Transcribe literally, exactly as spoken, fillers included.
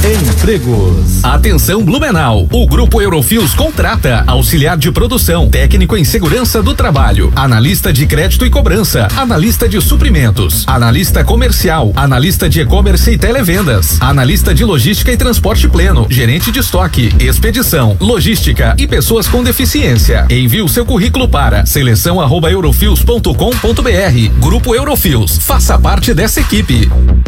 Empregos. Atenção Blumenau, o Grupo Eurofios contrata auxiliar de produção, técnico em segurança do trabalho, analista de crédito e cobrança, analista de suprimentos, analista comercial, analista de e-commerce e televendas, analista de logística e transporte pleno, gerente de estoque, expedição, logística e pessoas com deficiência. Envie o seu currículo para seleção arroba eurofios ponto com ponto br. Grupo Eurofios, faça parte dessa equipe.